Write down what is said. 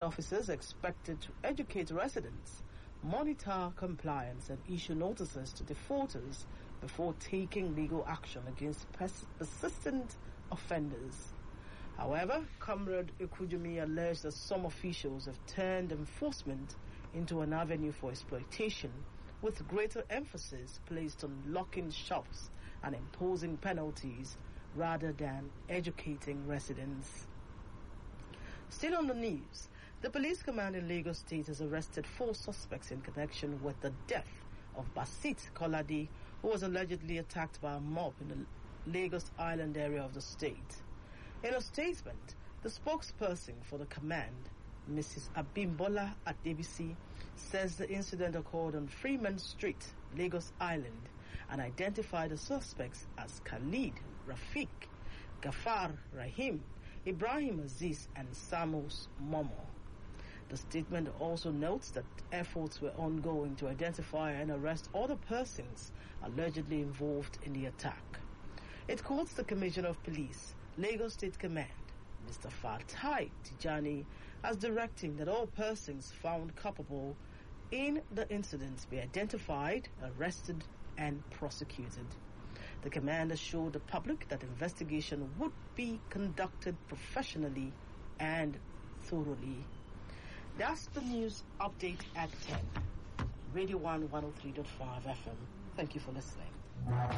Officers expected to educate residents, monitor compliance, and issue notices to defaulters before taking legal action against persistent offenders. However, Comrade Ekujumi alleged that some officials have turned enforcement into an avenue for exploitation, with greater emphasis placed on locking shops and imposing penalties rather than educating residents. Still on the news, the police command in Lagos State has arrested 4 suspects in connection with the death of Basit Kolade, who was allegedly attacked by a mob in the Lagos Island area of the state. In a statement, the spokesperson for the command, Mrs. Abimbola Adebisi, says the incident occurred on Freeman Street, Lagos Island, and identified the suspects as Khalid Rafiq, Gafar Rahim, Ibrahim Aziz, and Samos Momo. The statement also notes that efforts were ongoing to identify and arrest other persons allegedly involved in the attack. It quotes the Commissioner of Police, Lagos State Command, Mr. Fatai Tijani, as directing that all persons found culpable in the incidents be identified, arrested, and prosecuted. The command assured the public that investigation would be conducted professionally and thoroughly. That's the news update at 10. Radio 1 103.5 FM. Thank you for listening.